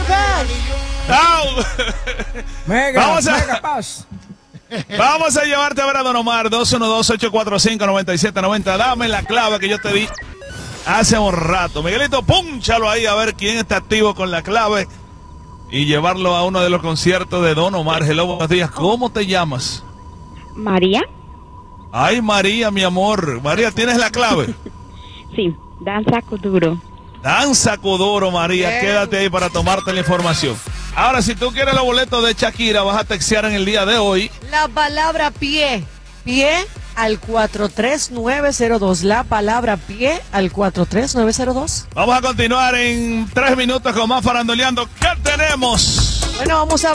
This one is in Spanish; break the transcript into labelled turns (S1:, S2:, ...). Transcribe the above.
S1: Mega,
S2: Vamos a-
S1: Mega Paz.
S2: Vamos a llevarte a ver a Don Omar, 212-845-9790. Dame la clave que yo te di hace un rato. Miguelito, púnchalo ahí a ver quién está activo con la clave y llevarlo a uno de los conciertos de Don Omar. Hello, buenos días. ¿Cómo te llamas?
S3: María.
S2: Ay, María, mi amor. María, ¿tienes la clave?
S3: Sí, danza kuduro.
S2: Danza Codoro, María.
S1: Bien.
S2: Quédate ahí para tomarte la información. Ahora, si tú quieres los boletos de Shakira, vas a textear en el día de hoy.
S4: La palabra pie. Pie al 43902. La palabra pie al 43902.
S2: Vamos a continuar en 3 minutos con más farandoleando. ¿Qué tenemos?
S4: Bueno, vamos a